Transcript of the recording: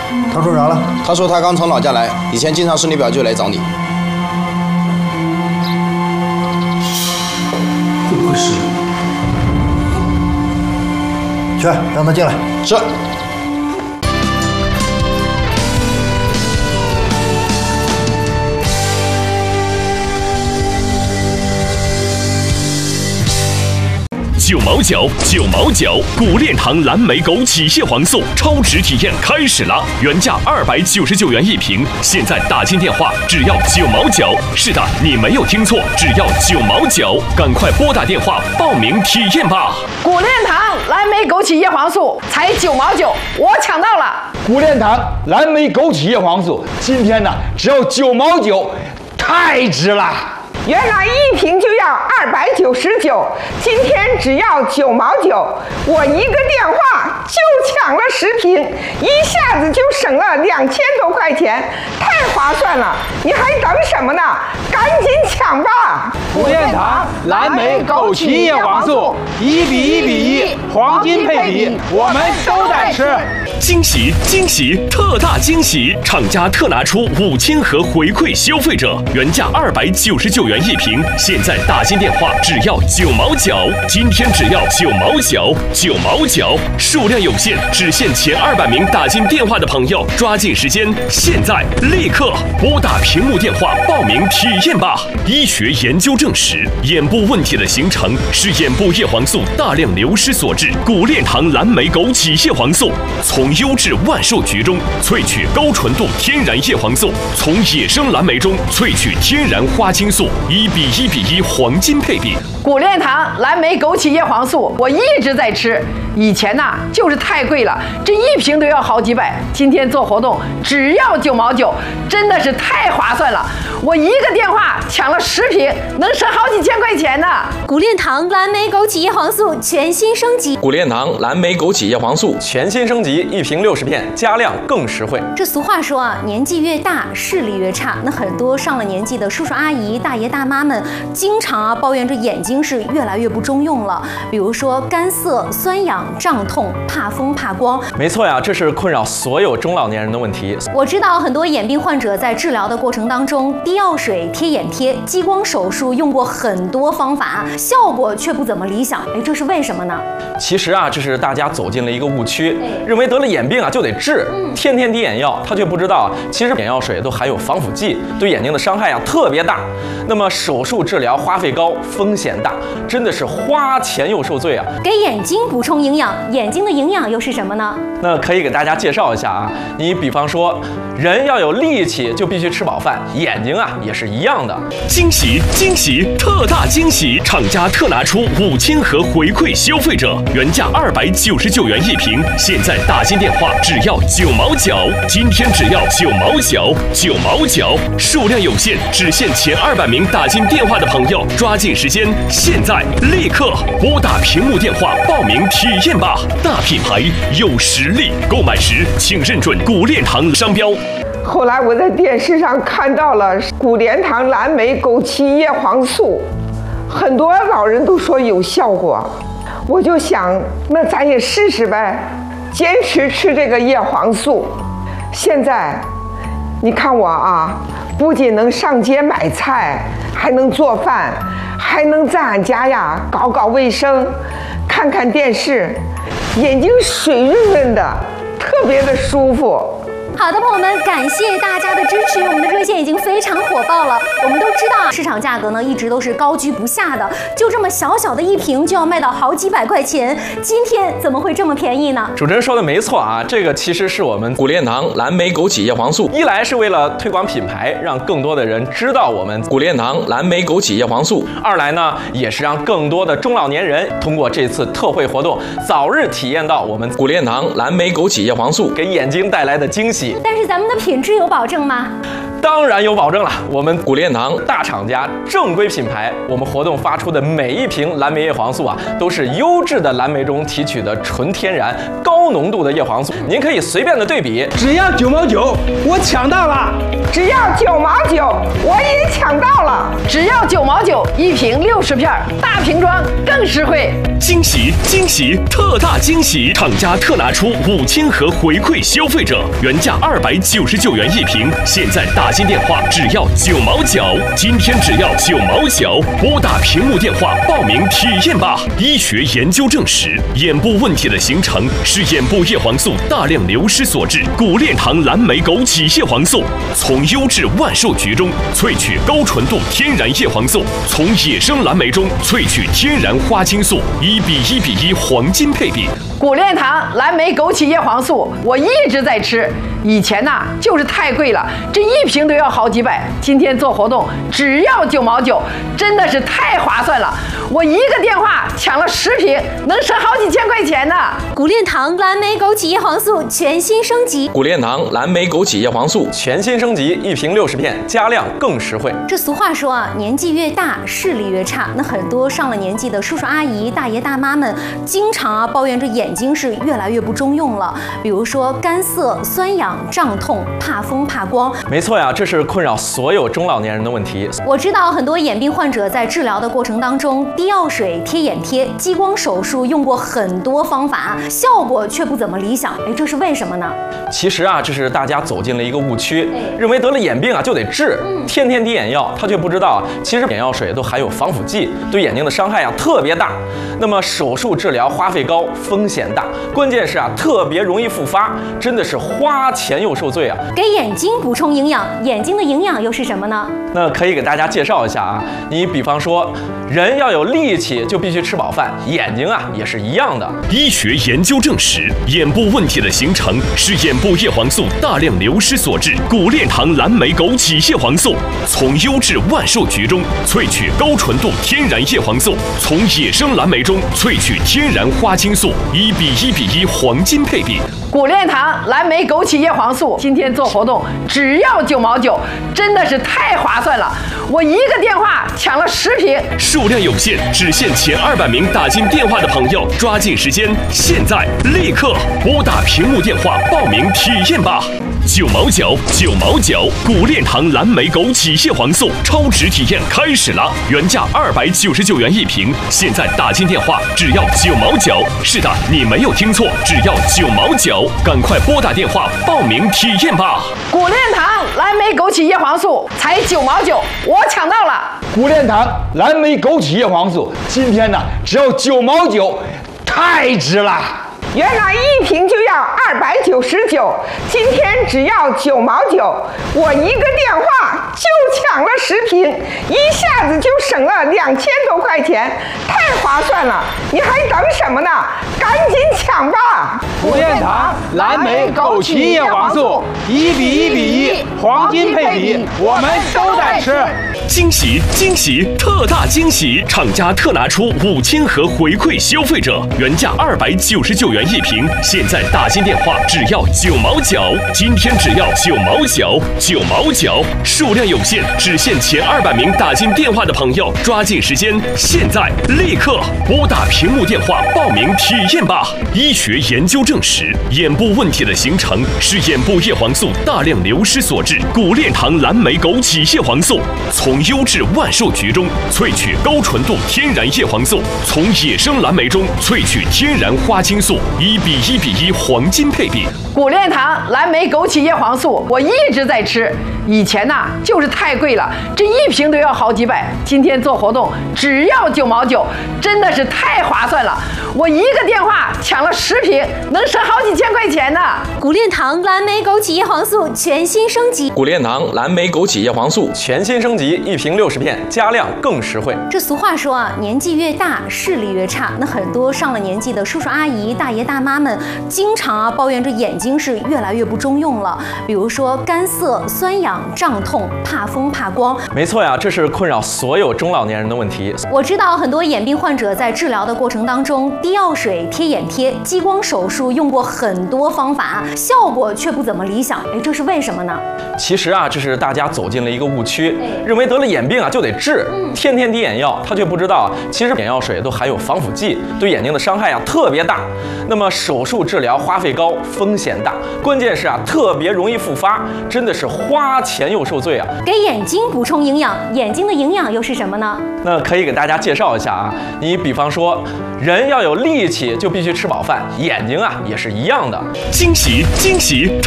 他说啥了？ 他说他刚从老家来，以前经常是你表舅来找你。 会不会是？去，让他进来。 是。 9毛9，古炼堂蓝莓枸杞叶黄素超值体验开始了，原价299元一瓶，现在打进电话只要9毛9。是的，你没有听错，只要9毛9，赶快拨打电话报名体验吧。 古炼堂蓝莓枸杞叶黄素才9毛9，我抢到了。 古炼堂蓝莓枸杞叶黄素今天呢只要9毛9，太值了。 原来一瓶就要299，今天只要9毛9，我一个电话就抢了10瓶，一下子就省了2000多块钱，太划算了！你还等什么呢？赶紧抢吧！ 古炼堂蓝莓枸杞叶黄素1比1比1，黄金配比，我们都在吃。 惊喜惊喜，特大惊喜！厂家特拿出5000盒回馈消费者，原价299元一瓶，现在打进电话只要9毛9，今天只要9毛9，9毛9，数量有限，只限前200名打进电话的朋友，抓紧时间，现在立刻拨打屏幕电话报名体验吧！医学研究证实，眼部问题的形成是眼部叶黄素大量流失所致。古炼堂蓝莓枸杞叶黄素从优质万寿菊中萃取高纯度天然叶黄素，从野生蓝莓中萃取天然花青素，1比1比1黄金配比。 古炼堂蓝莓枸杞叶黄素我一直在吃，以前呐就是太贵了，这一瓶都要好几百，今天做活动只要9毛9，真的是太划算了。我一个电话抢了10瓶，能省好几千块钱呢。 古炼堂蓝莓枸杞叶黄素全新升级， 古炼堂蓝莓枸杞叶黄素全新升级，一瓶60片，加量更实惠。 这俗话说啊，年纪越大视力越差，那很多上了年纪的叔叔阿姨、大爷大妈们，经常抱怨这眼睛是越来越不中用了，比如说干涩、酸痒、胀痛、怕风、怕光。 没错呀，这是困扰所有中老年人的问题。 我知道很多眼病患者在治疗的过程当中，滴药水、贴眼贴、激光手术用过很多方法，效果却不怎么理想。哎，这是为什么呢？ 其实啊，这是大家走进了一个误区，认为得了眼病啊就得治，天天滴眼药。他却不知道啊，其实眼药水都含有防腐剂，对眼睛的伤害啊特别大。那么手术治疗花费高，风险大，真的是花钱又受罪啊！ 给眼睛补充营养，眼睛的营养又是什么呢？ 那可以给大家介绍一下啊，你比方说，人要有力气就必须吃饱饭，眼睛啊也是一样的。 惊喜惊喜，特大惊喜！厂家特拿出5000盒回馈消费者，原价299元一瓶，现在打进电话只要9毛9，今天只要9毛9，9毛9，数量有限，只限前200名打进电话的朋友，抓紧时间，现在立刻拨打屏幕电话报名体验吧！大品牌有实力，购买时请认准古炼堂商标。 后来我在电视上看到了古炼堂蓝莓枸杞叶黄素，很多老人都说有效果，我就想，那咱也试试呗，坚持吃这个叶黄素。现在，你看我啊，不仅能上街买菜，还能做饭，还能在俺家呀搞搞卫生，看看电视，眼睛水润润的，特别的舒服。 好的，朋友们，感谢大家的支持，我们的热线已经非常火爆了。我们都知道，市场价格呢一直都是高居不下的，就这么小小的一瓶就要卖到好几百块钱，今天怎么会这么便宜呢？ 主持人说的没错啊，这个其实是我们古炼堂蓝莓枸杞叶黄素， 一来是为了推广品牌，让更多的人知道我们古炼堂蓝莓枸杞叶黄素； 二来呢，也是让更多的中老年人通过这次特惠活动，早日体验到我们古炼堂蓝莓枸杞叶黄素给眼睛带来的惊喜。 但是咱们的品质有保证吗？ 当然有保证了，我们谷恋堂大厂家正规品牌，我们活动发出的每一瓶蓝莓叶黄素啊，都是优质的蓝莓中提取的纯天然高浓度的叶黄素，您可以随便的对比， 只要9毛9，我抢到了！ 只要9毛9，我也抢到了！ 只要9毛9，一瓶60片，大瓶装更实惠。 惊喜惊喜特大惊喜！厂家特拿出5000盒回馈消费者，原价299元一瓶，现在打进电话只要9毛9，今天只要9毛9，拨打屏幕电话报名体验吧。医学研究证实，眼部问题的形成是眼部叶黄素大量流失所致。谷恋堂蓝莓枸杞叶黄素从优质万寿菊中萃取高纯度天然叶黄素，从野生蓝莓中萃取天然花青素，1比1比1黄金配比。 谷恋堂蓝莓枸杞叶黄素，我一直在吃，以前呐就是太贵了，这一瓶都要好几百。今天做活动只要9毛9，真的是太划算了。我一个电话抢了10瓶，能省好几千块钱呢。 谷恋堂蓝莓枸杞叶黄素全新升级。 谷恋堂蓝莓枸杞叶黄素全新升级，一瓶60片，加量更实惠。 这俗话说啊，年纪越大视力越差。那很多上了年纪的叔叔阿姨、大爷大妈们，经常抱怨着眼睛是越来越不中用了。比如说干涩、酸痒、胀痛、怕风、怕光。 没错呀，这是困扰所有中老年人的问题。 我知道很多眼病患者在治疗的过程当中，滴药水、贴眼贴、激光手术用过很多方法，效果却不怎么理想。这是为什么呢？ 其实啊，这是大家走进了一个误区，认为得了眼病啊就得治，天天滴眼药，他却不知道啊，其实眼药水都含有防腐剂，对眼睛的伤害啊特别大。那么手术治疗花费高，风险大，关键是啊特别容易复发，真的是花钱又受罪啊。 给眼睛补充营养，眼睛的营养又是什么呢？ 那可以给大家介绍一下啊，你比方说，人要有力气就必须吃饱饭，眼睛啊也是一样的。 医学研究证实，眼部问题的形成是眼部叶黄素大量流失所致。谷恋堂蓝莓枸杞叶黄素从优质万寿菊中萃取高纯度天然叶黄素，从野生蓝莓中萃取天然花青素，1比1比1黄金配比。 谷恋堂蓝莓枸杞叶黄素今天做活动只要9毛9，真的是太划算了。我一个电话抢了10瓶， 数量有限，只限前200名打进电话的朋友，抓紧时间，现在立刻拨打屏幕电话报名体验吧。9毛9，9毛9，谷恋堂蓝莓枸杞叶黄素超值体验开始了，原价299元一瓶，现在打进电话只要9毛9。是的，你没有听错，只要9毛9，赶快拨打电话报名体验吧。 谷恋堂蓝莓枸杞叶黄素才9毛9，我抢到了。 谷恋堂蓝莓枸杞叶黄素今天呢只要9毛9，太值了。 原来一瓶就要299，今天只要9毛9，我一个电话就抢了10瓶，一下子就省了2000多块钱，太划算了！你还等什么呢？赶紧抢吧！ 谷恋堂蓝莓枸杞叶黄素1比1比1黄金配比，我们都在吃。 惊喜惊喜特大惊喜！厂家特拿出5000盒回馈消费者，原价299元一瓶，现在打进电话只要9毛9，今天只要9毛9，9毛9，数量有限，只限前200名打进电话的朋友，抓紧时间，现在立刻拨打屏幕电话报名体验吧。医学研究证实，眼部问题的形成是眼部叶黄素大量流失所致。谷恋堂蓝莓枸杞叶黄素从优质万寿菊中萃取高纯度天然叶黄素，从野生蓝莓中萃取天然花青素，1比1比1黄金配比。 谷恋堂蓝莓枸杞叶黄素我一直在吃，以前呐就是太贵了，这一瓶都要好几百。今天做活动只要9毛9，真的是太划算了。我一个电话抢了10瓶，能省好几千块钱呢。 谷恋堂蓝莓枸杞叶黄素全新升级。 谷恋堂蓝莓枸杞叶黄素全新升级， 1瓶60片，加量更实惠。 这俗话说啊，年纪越大，视力越差。那很多上了年纪的叔叔阿姨、大爷大妈们，经常抱怨着眼睛是越来越不中用了。比如说干涩、酸痒、胀痛、怕风怕光。 没错呀，这是困扰所有中老年人的问题。 我知道很多眼病患者在治疗的过程当中，滴药水、贴眼贴、激光手术用过很多方法，效果却不怎么理想。这是为什么呢？ 其实啊，这是大家走进了一个误区，认为得了眼病啊就得治，天天滴眼药，他却不知道，其实眼药水都含有防腐剂，对眼睛的伤害啊特别大。那么手术治疗花费高，风险大，关键是啊特别容易复发，真的是花钱又受罪啊。 给眼睛补充营养，眼睛的营养又是什么呢？ 那可以给大家介绍一下啊，你比方说，人要有力气就必须吃饱饭，眼睛啊也是一样的。 惊喜惊喜！